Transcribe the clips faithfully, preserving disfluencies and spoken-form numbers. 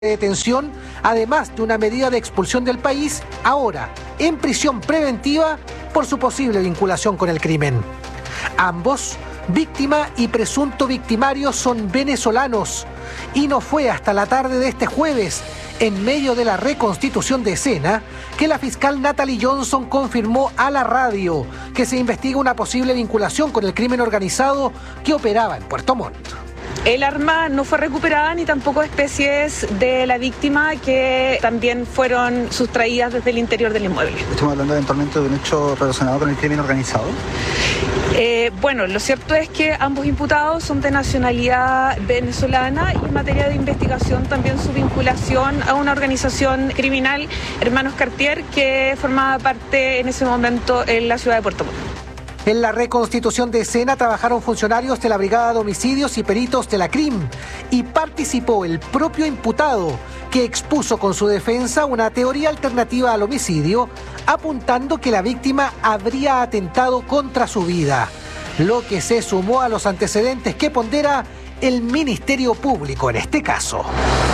de detención, además de una medida de expulsión del país, ahora en prisión preventiva por su posible vinculación con el crimen. Ambos, víctima y presunto victimario, son venezolanos y no fue hasta la tarde de este jueves, en medio de la reconstitución de escena, que la fiscal Natalie Johnson confirmó a la radio que se investiga una posible vinculación con el crimen organizado que operaba en Puerto Montt. El arma no fue recuperada ni tampoco especies de la víctima que también fueron sustraídas desde el interior del inmueble. ¿Estamos hablando eventualmente de un hecho relacionado con el crimen organizado? Eh, bueno, lo cierto es que ambos imputados son de nacionalidad venezolana y en materia de investigación también su vinculación a una organización criminal, Hermanos Cartier, que formaba parte en ese momento en la ciudad de Puerto Montt. En la reconstitución de escena trabajaron funcionarios de la Brigada de Homicidios y peritos de la C R I M y participó el propio imputado, que expuso con su defensa una teoría alternativa al homicidio, apuntando que la víctima habría atentado contra su vida, lo que se sumó a los antecedentes que pondera el Ministerio Público en este caso.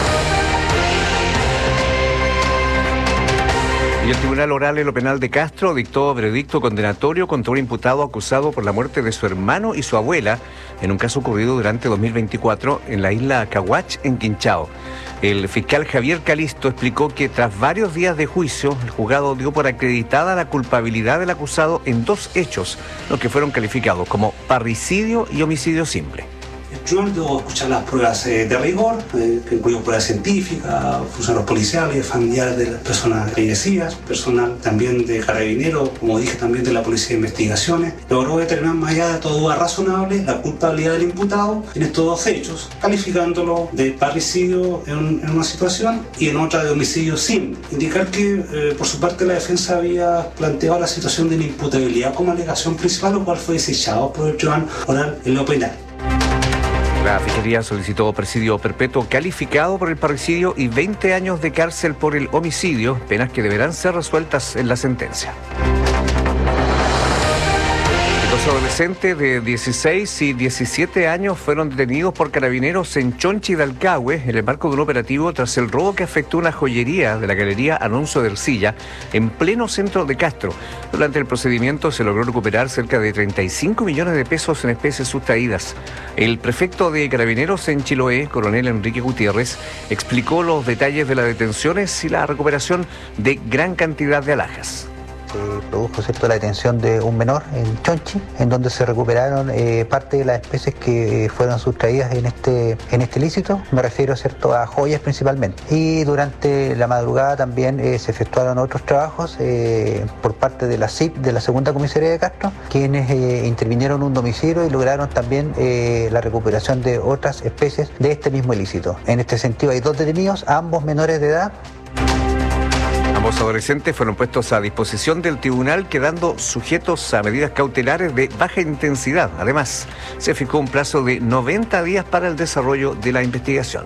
Y el Tribunal Oral en lo Penal de Castro dictó veredicto condenatorio contra un imputado acusado por la muerte de su hermano y su abuela en un caso ocurrido durante dos mil veinticuatro en la isla Cahuach, en Quinchao. El fiscal Javier Calisto explicó que tras varios días de juicio, el juzgado dio por acreditada la culpabilidad del acusado en dos hechos, los que fueron calificados como parricidio y homicidio simple. Yo debo escuchar las pruebas eh, de rigor, eh, que incluyen pruebas científicas, funcionarios policiales, familiares de las personas fallecidas, personal también de carabineros, como dije, también de la Policía de Investigaciones. Logró determinar más allá de toda duda razonable la culpabilidad del imputado en estos dos hechos, calificándolo de parricidio en, en una situación y en otra de homicidio simple. Indicar que eh, por su parte la defensa había planteado la situación de la imputabilidad como alegación principal, lo cual fue desechado por el Tribunal Oral en lo Penal. La Fiscalía solicitó presidio perpetuo calificado por el parricidio y veinte años de cárcel por el homicidio, penas que deberán ser resueltas en la sentencia. Dos adolescentes de dieciséis y diecisiete años fueron detenidos por carabineros en Chonchi de Alcagüe en el marco de un operativo tras el robo que afectó una joyería de la galería Alonso de Ercilla en pleno centro de Castro. Durante el procedimiento se logró recuperar cerca de treinta y cinco millones de pesos en especies sustraídas. El prefecto de carabineros en Chiloé, coronel Enrique Gutiérrez, explicó los detalles de las detenciones y la recuperación de gran cantidad de alhajas. Se produjo, ¿cierto?, la detención de un menor en Chonchi, en donde se recuperaron eh, parte de las especies que eh, fueron sustraídas en este, en este ilícito. Me refiero, ¿cierto?, a joyas principalmente. Y durante la madrugada también eh, se efectuaron otros trabajos eh, por parte de la S I P, de la Segunda Comisaría de Castro, quienes eh, intervinieron en un domicilio y lograron también eh, la recuperación de otras especies de este mismo ilícito. En este sentido hay dos detenidos, ambos menores de edad. Ambos adolescentes fueron puestos a disposición del tribunal, quedando sujetos a medidas cautelares de baja intensidad. Además, se fijó un plazo de noventa días para el desarrollo de la investigación.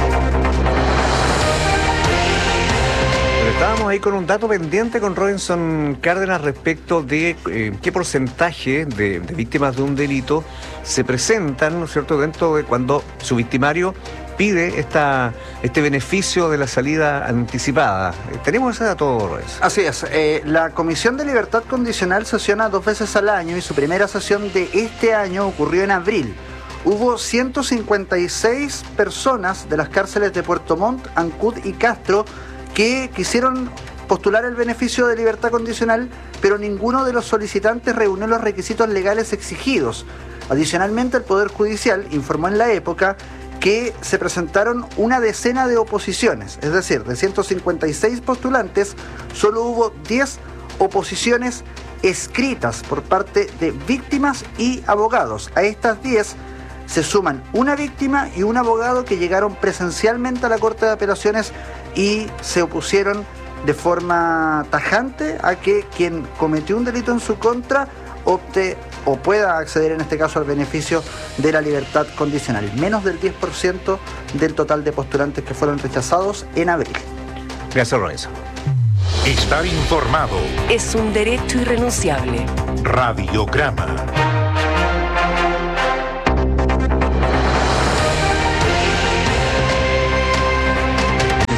Pero estábamos ahí con un dato pendiente con Robinson Cárdenas respecto de eh, qué porcentaje de, de víctimas de un delito se presentan, ¿no es cierto?, dentro de cuando su victimario pide esta, este beneficio de la salida anticipada. ¿Tenemos ese dato, Robes? Así es. Eh, la Comisión de Libertad Condicional sesiona dos veces al año y su primera sesión de este año ocurrió en abril. Hubo ciento cincuenta y seis personas de las cárceles de Puerto Montt, Ancud y Castro que quisieron postular el beneficio de libertad condicional, pero ninguno de los solicitantes reunió los requisitos legales exigidos. Adicionalmente, el Poder Judicial informó en la época que se presentaron una decena de oposiciones, es decir, de ciento cincuenta y seis postulantes, solo hubo diez oposiciones escritas por parte de víctimas y abogados. A estas diez se suman una víctima y un abogado que llegaron presencialmente a la Corte de Apelaciones y se opusieron de forma tajante a que quien cometió un delito en su contra opte o pueda acceder en este caso al beneficio de la libertad condicional. Menos del diez por ciento del total de postulantes que fueron rechazados en abril. Gracias, Lorenzo. Estar informado es un derecho irrenunciable. Radiograma.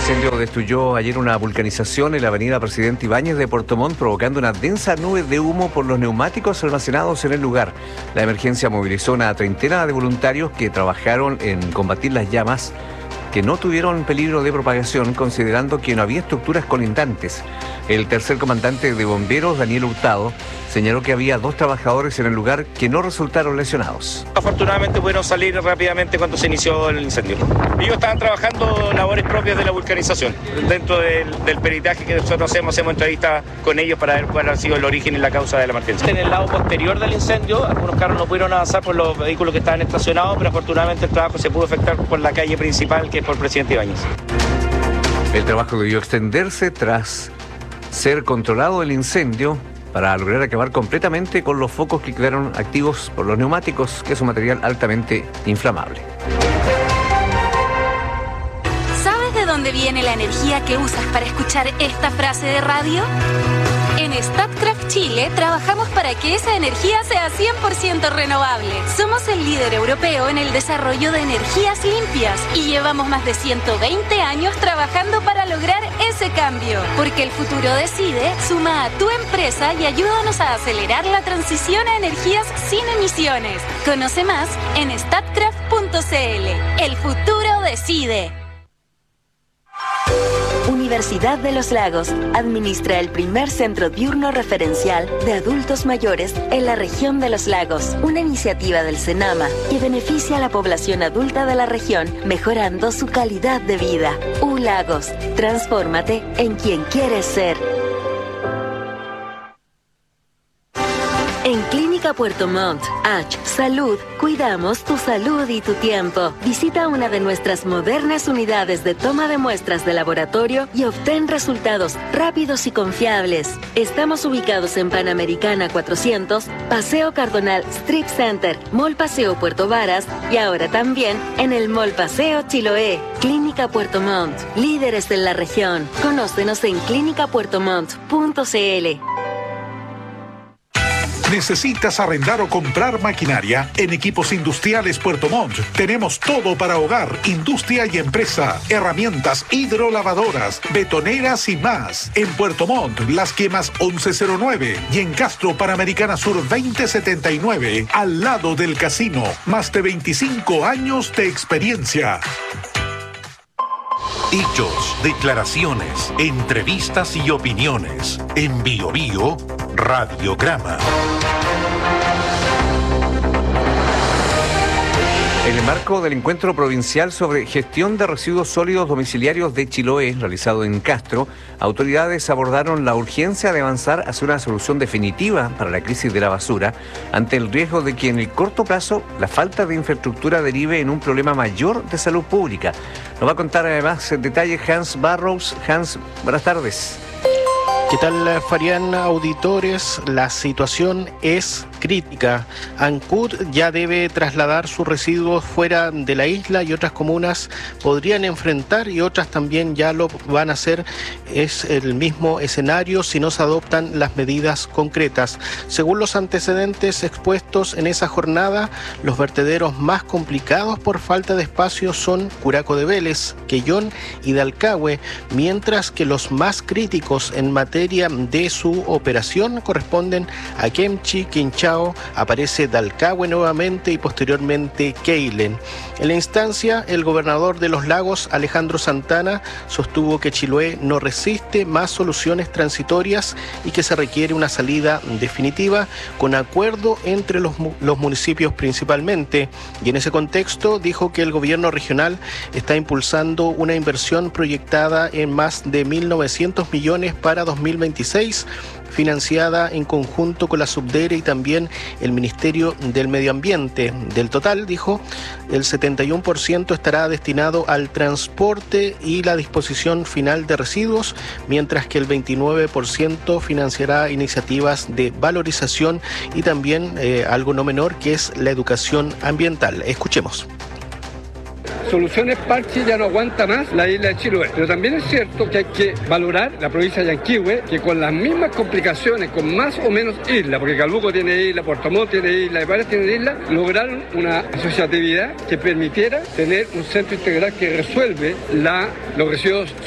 incendio destruyó ayer una vulcanización en la avenida Presidente Ibáñez de Puerto Montt, provocando una densa nube de humo por los neumáticos almacenados en el lugar. La emergencia movilizó una treintena de voluntarios que trabajaron en combatir las llamas, que no tuvieron peligro de propagación, considerando que no había estructuras colindantes. El tercer comandante de bomberos, Daniel Hurtado, señaló que había dos trabajadores en el lugar que no resultaron lesionados. Afortunadamente pudieron salir rápidamente cuando se inició el incendio. Ellos estaban trabajando labores propias de la vulcanización. Dentro del, del peritaje que nosotros hacemos, hacemos entrevistas con ellos para ver cuál ha sido el origen y la causa de la emergencia. En el lado posterior del incendio, algunos carros no pudieron avanzar por los vehículos que estaban estacionados, pero afortunadamente el trabajo se pudo efectuar por la calle principal, que es por Presidente Ibáñez. El trabajo debió extenderse tras ser controlado el incendio para lograr acabar completamente con los focos que quedaron activos por los neumáticos, que es un material altamente inflamable. ¿Sabes de dónde viene la energía que usas para escuchar esta frase de radio? En Statkraft Chile trabajamos para que esa energía sea cien por ciento renovable. Somos el líder europeo en el desarrollo de energías limpias y llevamos más de ciento veinte años trabajando para lograr ese cambio. Porque el futuro decide, suma a tu empresa y ayúdanos a acelerar la transición a energías sin emisiones. Conoce más en statkraft punto cl. El futuro decide. Universidad de los Lagos administra el primer centro diurno referencial de adultos mayores en la región de los Lagos, una iniciativa del CENAMA que beneficia a la población adulta de la región, mejorando su calidad de vida. U Lagos, transfórmate en quien quieres ser. En Clínica Puerto Montt, H Salud, cuidamos tu salud y tu tiempo. Visita una de nuestras modernas unidades de toma de muestras de laboratorio y obtén resultados rápidos y confiables. Estamos ubicados en Panamericana cuatrocientos, Paseo Cardonal Strip Center, Mall Paseo Puerto Varas y ahora también en el Mall Paseo Chiloé. Clínica Puerto Montt, líderes en la región. Conócenos en clínica puerto montt punto cl. ¿Necesitas arrendar o comprar maquinaria? En Equipos Industriales Puerto Montt tenemos todo para hogar, industria y empresa, herramientas hidrolavadoras, betoneras y más. En Puerto Montt, Las Quemas once cero nueve y en Castro, Panamericana Sur veinte setenta y nueve, al lado del casino. Más de veinticinco años de experiencia. Hechos, declaraciones, entrevistas y opiniones. En Bio Bio, Radiograma. En el marco del encuentro provincial sobre gestión de residuos sólidos domiciliarios de Chiloé, realizado en Castro, autoridades abordaron la urgencia de avanzar hacia una solución definitiva para la crisis de la basura, ante el riesgo de que en el corto plazo la falta de infraestructura derive en un problema mayor de salud pública. Nos va a contar además en detalle Hans Barrows. Hans, buenas tardes. ¿Qué tal, Farián, auditores? La situación es crítica. Ancud ya debe trasladar sus residuos fuera de la isla y otras comunas podrían enfrentar y otras también ya lo van a hacer. Es el mismo escenario si no se adoptan las medidas concretas. Según los antecedentes expuestos en esa jornada, los vertederos más complicados por falta de espacio son Curaco de Vélez, Quellón y Dalcahue, mientras que los más críticos en materia de su operación corresponden a Kemchi, Quinchao, aparece Dalcahue nuevamente y posteriormente Keilen. En la instancia, el gobernador de los Lagos, Alejandro Santana, sostuvo que Chiloé no resiste más soluciones transitorias y que se requiere una salida definitiva con acuerdo entre los, los municipios principalmente. Y en ese contexto dijo que el gobierno regional está impulsando una inversión proyectada en más de mil novecientos millones para dos mil veintiséis, financiada en conjunto con la Subdere y también el Ministerio del Medio Ambiente. Del total, dijo, el setenta y uno por ciento estará destinado al transporte y la disposición final de residuos, mientras que el veintinueve por ciento financiará iniciativas de valorización y también eh, algo no menor, que es la educación ambiental. Escuchemos. Soluciones parche ya no aguanta más la isla de Chiloé. Pero también es cierto que hay que valorar la provincia de Yanquihue, que con las mismas complicaciones, con más o menos islas, porque Calbuco tiene isla, Puerto Montt tiene isla, y varias tienen isla, lograron una asociatividad que permitiera tener un centro integral que resuelve la, los residuos